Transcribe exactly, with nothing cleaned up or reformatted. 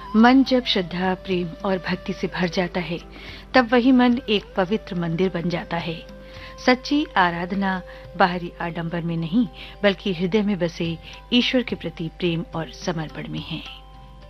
मन जब श्रद्धा, प्रेम और भक्ति से भर जाता है, तब वही मन एक पवित्र मंदिर बन जाता है। सच्ची आराधना बाहरी आडंबर में नहीं, बल्कि हृदय में बसे ईश्वर के प्रति प्रेम और समर्पण में है।